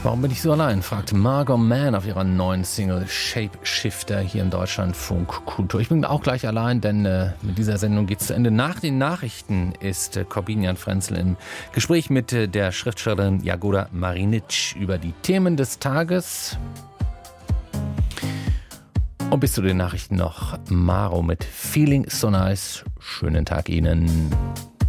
Warum bin ich so allein? fragt Margot Mann auf ihrer neuen Single Shapeshifter hier im Deutschlandfunk Kultur. Ich bin auch gleich allein, denn mit dieser Sendung geht es zu Ende. Nach den Nachrichten ist Corbinian Frenzel im Gespräch mit der Schriftstellerin Jagoda Marinic über die Themen des Tages. Und bis zu den Nachrichten noch Maro mit Feeling So Nice. Schönen Tag Ihnen.